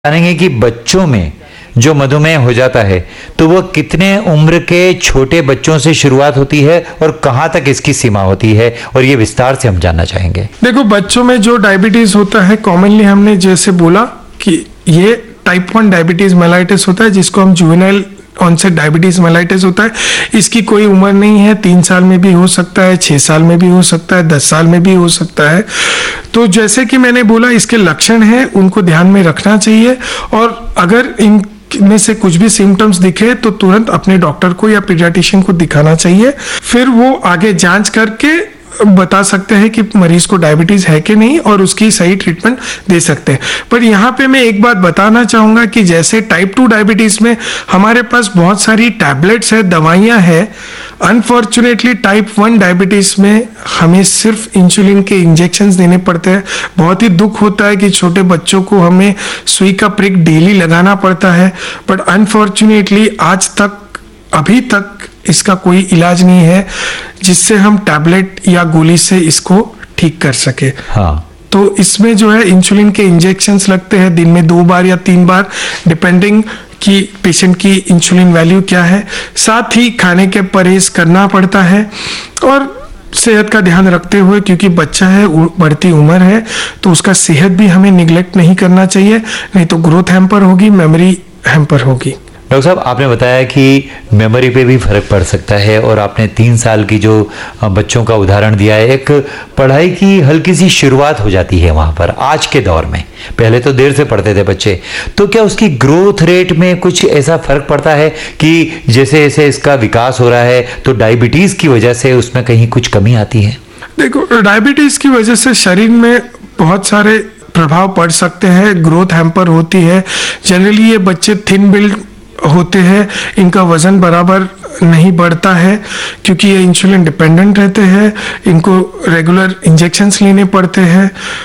जानेंगे कि बच्चों में जो मधुमेह हो जाता है तो वो कितने उम्र के छोटे बच्चों से शुरुआत होती है और कहां तक इसकी सीमा होती है, और ये विस्तार से हम जानना चाहेंगे। देखो, बच्चों में जो डायबिटीज होता है कॉमनली हमने जैसे बोला कि ये टाइप 1 डायबिटीज मेलाइटिस होता है, जिसको हम जुवेनाइल ऑनसेट डायबिटीज मेलाइटिस होता है। इसकी कोई उम्र नहीं है, 3 साल में भी हो सकता है, 6 साल में भी हो सकता है, 10 साल में भी हो सकता है। तो जैसे कि मैंने बोला, इसके लक्षण हैं, उनको ध्यान में रखना चाहिए, और अगर इन में से कुछ भी सिम्टम्स दिखे तो तुरंत अपने डॉक्टर को या पीडियाट्रिशियन को दिखाना चाहिए। फिर वो आगे जांच करके बता सकते हैं कि मरीज को डायबिटीज है कि नहीं, और उसकी सही ट्रीटमेंट दे सकते हैं। पर यहाँ पे मैं एक बात बताना चाहूँगा कि जैसे टाइप 2 डायबिटीज में हमारे पास बहुत सारी टैबलेट्स है, दवाइयाँ हैं। अनफॉर्चुनेटली टाइप 1 डायबिटीज में हमें सिर्फ इंसुलिन के इंजेक्शंस देने पड़ते हैं। बहुत ही दुख होता है कि छोटे बच्चों को हमें सुई का प्रिक डेली लगाना पड़ता है, बट अनफॉर्चुनेटली आज तक अभी तक इसका कोई इलाज नहीं है जिससे हम टैबलेट या गोली से इसको ठीक कर सके। हाँ। तो इसमें जो है इंसुलिन के इंजेक्शंस लगते हैं दिन में 2 बार या 3 बार, डिपेंडिंग कि पेशेंट की इंसुलिन वैल्यू क्या है। साथ ही खाने के परहेज करना पड़ता है और सेहत का ध्यान रखते हुए, क्योंकि बच्चा है, बढ़ती उम्र है, तो उसका सेहत भी हमें निगलेक्ट नहीं करना चाहिए, नहीं तो ग्रोथ हैम्पर होगी, मेमोरी हैम्पर होगी। डॉक्टर साहब, आपने बताया कि मेमोरी पे भी फर्क पड़ सकता है, और आपने 3 साल की जो बच्चों का उदाहरण दिया है, एक पढ़ाई की हल्की सी शुरुआत हो जाती है वहाँ पर आज के दौर में। पहले तो देर से पढ़ते थे बच्चे, तो क्या उसकी ग्रोथ रेट में कुछ ऐसा फर्क पड़ता है कि जैसे जैसे इसका विकास हो रहा है तो डायबिटीज़ की वजह से उसमें कहीं कुछ कमी आती है? देखो, डायबिटीज़ की वजह से शरीर में बहुत सारे प्रभाव पड़ सकते हैं, ग्रोथ हैम्पर होती है। जनरली ये बच्चे थिन बिल्ड होते हैं, इनका वजन बराबर नहीं बढ़ता है क्योंकि ये इंसुलिन डिपेंडेंट रहते हैं, इनको रेगुलर इंजेक्शंस लेने पड़ते हैं,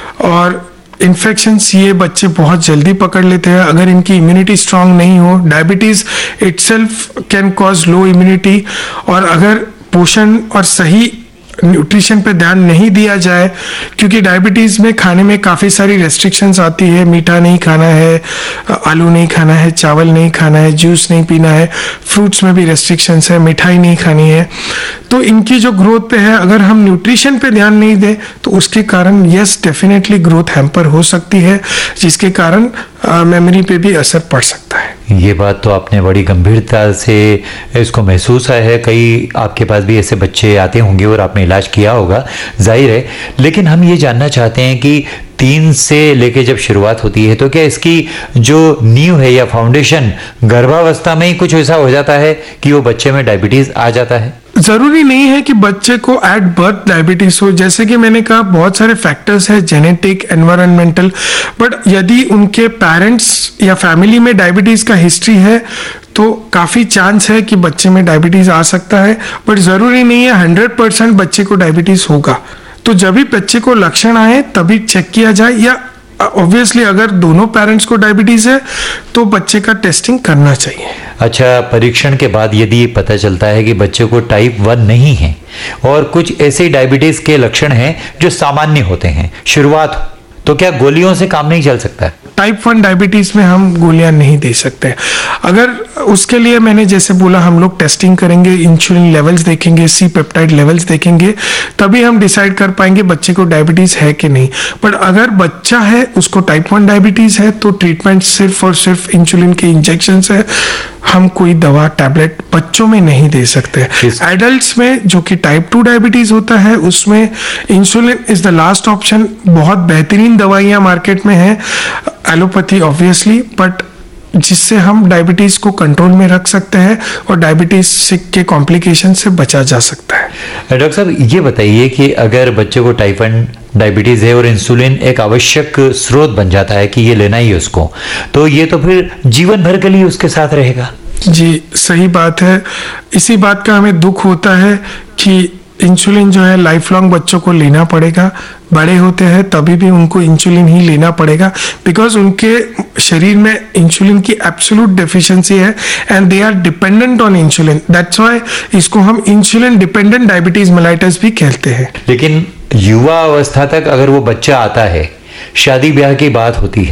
और इन्फेक्शंस ये बच्चे बहुत जल्दी पकड़ लेते हैं अगर इनकी इम्यूनिटी स्ट्रांग नहीं हो। Diabetes itself can cause low immunity, और अगर पोषण और सही न्यूट्रिशन पे ध्यान नहीं दिया जाए, क्योंकि डायबिटीज़ में खाने में काफ़ी सारी रेस्ट्रिक्शंस आती है, मीठा नहीं खाना है, आलू नहीं खाना है, चावल नहीं खाना है, जूस नहीं पीना है, फ्रूट्स में भी रेस्ट्रिक्शंस है, मिठाई नहीं खानी है। तो इनकी जो ग्रोथ पे है, अगर हम न्यूट्रिशन पे ध्यान नहीं दें तो उसके कारण यस डेफिनेटली ग्रोथ हैम्पर हो सकती है, जिसके कारण मेमोरी पे भी असर पड़ सकता है। ये बात तो आपने बड़ी गंभीरता से इसको महसूस है। कई आपके पास भी ऐसे बच्चे आते होंगे और आपने इलाज किया होगा, जाहिर है। लेकिन हम ये जानना चाहते हैं कि 3 से लेके जब शुरुआत होती है तो क्या इसकी जो नींव है या फाउंडेशन गर्भावस्था में ही कुछ ऐसा हो जाता है कि वो बच्चे में डायबिटीज आ जाता है? जरूरी नहीं है कि बच्चे को एट बर्थ डायबिटीज हो। जैसे कि मैंने कहा, बहुत सारे फैक्टर्स है, जेनेटिक, एनवायरमेंटल, बट यदि उनके पेरेंट्स या फैमिली में डायबिटीज का हिस्ट्री है तो काफ़ी चांस है कि बच्चे में डायबिटीज आ सकता है, बट ज़रूरी नहीं है 100% बच्चे को डायबिटीज होगा। तो जब भी बच्चे को लक्षण आए तभी चेक किया जाए, या ऑब्वियसली अगर दोनों पेरेंट्स को डायबिटीज है तो बच्चे का टेस्टिंग करना चाहिए। अच्छा, परीक्षण के बाद यदि पता चलता है कि बच्चे को टाइप 1 नहीं है और कुछ ऐसे डायबिटीज के लक्षण हैं जो सामान्य होते हैं, शुरुआत, तो क्या गोलियों से काम नहीं चल सकता है? टाइप 1 डायबिटीज में हम गोलियां नहीं दे सकते। अगर उसके लिए मैंने जैसे बोला, हम लोग टेस्टिंग करेंगे, इंसुलिन लेवल्स देखेंगे, सी पेप्टाइड लेवल्स देखेंगे, तभी हम डिसाइड कर पाएंगे बच्चे को डायबिटीज है कि नहीं। बट अगर बच्चा है, उसको टाइप 1 डायबिटीज है, तो ट्रीटमेंट सिर्फ और सिर्फ इंसुलिन के इंजेक्शन है। हम कोई दवा, टैबलेट बच्चों में नहीं दे सकते। एडल्ट्स में जो कि टाइप 2 डायबिटीज होता है, उसमें insulin is the last option. बहुत बेहतरीन दवाइयाँ मार्केट में हैं, एलोपैथी ऑब्वियसली, बट जिससे हम डायबिटीज को कंट्रोल में रख सकते हैं और डायबिटीज के कॉम्प्लिकेशन से बचा जा सकता है। डॉक्टर साहब, ये बताइए कि अगर बच्चे को टाइप 1 डायबिटीज है और इंसुलिन एक आवश्यक स्रोत बन जाता है कि ये लेना ही है उसको, तो ये तो फिर जीवन भर के लिए उसके साथ रहेगा? जी, सही बात है। इसी बात का हमें दुख होता है कि इंसुलिन जो है लाइफ लॉन्ग बच्चों को लेना पड़ेगा। बड़े होते हैं तभी भी उनको इंसुलिन ही लेना पड़ेगा, बिकॉज उनके शरीर में इंसुलिन की एब्सोल्यूट डेफिशिएंसी है and they are dependent on insulin. That's why इसको हम इंसुलिन डिपेंडेंट डायबिटीज मेलाइटिस भी कहते हैं। लेकिन युवा अवस्था तक अगर वो बच्चा आता है, शादी ब्याह की बात होती है,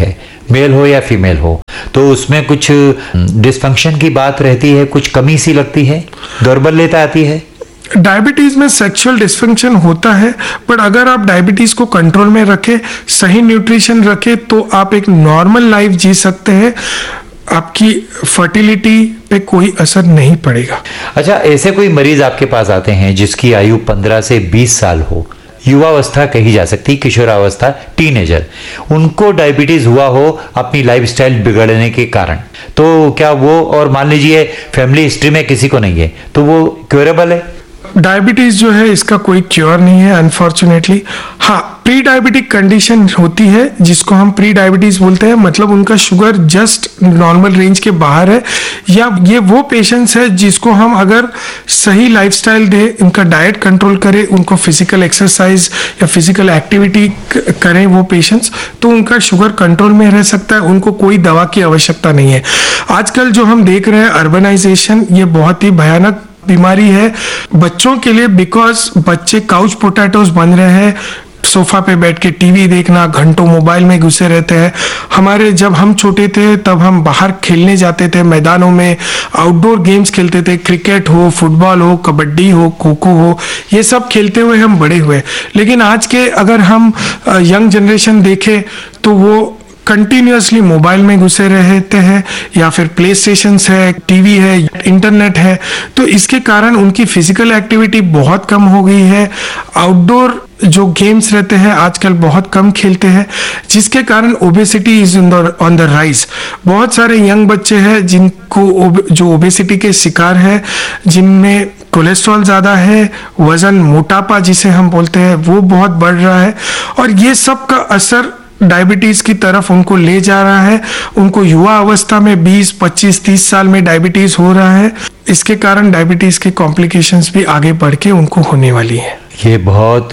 मेल हो या फीमेल हो, तो उसमें कुछ डिसफंक्शन की बात रहती है, कुछ कमी सी लगती है, दुर्बलता आती है? डायबिटीज में सेक्सुअल डिस्फंक्शन होता है, बट अगर आप डायबिटीज को कंट्रोल में रखें, सही न्यूट्रिशन रखें, तो आप एक नॉर्मल लाइफ जी सकते हैं। आपकी फर्टिलिटी पे कोई असर नहीं पड़ेगा। अच्छा, ऐसे कोई मरीज आपके पास आते हैं जिसकी आयु 15 से 20 साल हो, युवावस्था कही जा सकती, किशोरावस्था, टीनेजर, उनको डायबिटीज हुआ हो अपनी लाइफस्टाइल बिगड़ने के कारण, तो क्या वो, और मान लीजिए फैमिली हिस्ट्री में किसी को नहीं है, तो वो क्योरेबल है? डायबिटीज जो है इसका कोई क्योर नहीं है अनफॉर्चुनेटली। हाँ, प्री डायबिटिक कंडीशन होती है जिसको हम प्री डायबिटीज बोलते हैं, मतलब उनका शुगर जस्ट नॉर्मल रेंज के बाहर है, या ये वो पेशेंट्स है जिसको हम अगर सही लाइफस्टाइल दे, उनका डाइट कंट्रोल करें, उनको फिजिकल एक्सरसाइज या फिजिकल एक्टिविटी करें वो पेशेंट्स, तो उनका शुगर कंट्रोल में रह सकता है, उनको कोई दवा की आवश्यकता नहीं है। आजकल जो हम देख रहे हैं अर्बनाइजेशन, ये बहुत ही भयानक बीमारी है बच्चों के लिए, बिकॉज बच्चे काउच पोटैटोज बन रहे हैं, सोफा पे बैठ के टीवी देखना, घंटों मोबाइल में घुसे रहते हैं। हमारे जब हम छोटे थे तब हम बाहर खेलने जाते थे, मैदानों में आउटडोर गेम्स खेलते थे, क्रिकेट हो, फुटबॉल हो, कबड्डी हो, खो खो हो, ये सब खेलते हुए हम बड़े हुए। लेकिन आज के अगर हम यंग जनरेशन देखें तो वो कंटिन्यूसली मोबाइल में घुसे रहते हैं, या फिर प्ले स्टेशन है, टीवी है, इंटरनेट है, तो इसके कारण उनकी फिजिकल एक्टिविटी बहुत कम हो गई है। आउटडोर जो गेम्स रहते हैं आजकल बहुत कम खेलते हैं, जिसके कारण obesity is on the rise. बहुत सारे यंग बच्चे हैं जिनको जो ओबेसिटी के शिकार है, जिनमें कोलेस्ट्रॉल ज़्यादा है, वजन, मोटापा जिसे हम बोलते हैं, वो बहुत बढ़ रहा है, और ये सब का असर डायबिटीज की तरफ उनको ले जा रहा है। उनको युवा अवस्था में 20, 25, 30 साल में डायबिटीज हो रहा है। इसके कारण डायबिटीज के कॉम्प्लिकेशंस भी आगे बढ़ के उनको होने वाली है। ये बहुत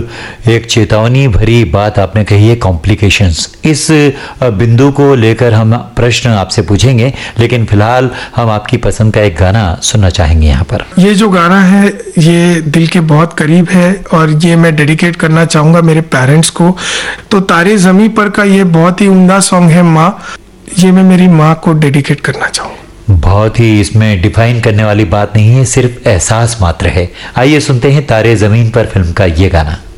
एक चेतावनी भरी बात आपने कही है, कॉम्प्लिकेशंस। इस बिंदु को लेकर हम प्रश्न आपसे पूछेंगे, लेकिन फिलहाल हम आपकी पसंद का एक गाना सुनना चाहेंगे यहाँ पर। ये जो गाना है ये दिल के बहुत करीब है, और ये मैं डेडिकेट करना चाहूँगा मेरे पेरेंट्स को। तो तारे ज़मीं पर का ये बहुत ही उम्दा सॉन्ग है माँ, ये मैं मेरी माँ को डेडिकेट करना चाहूँगा। बहुत ही इसमें डिफाइन करने वाली बात नहीं है, सिर्फ एहसास मात्र है। आइए सुनते हैं तारे ज़मीन पर फिल्म का ये गाना।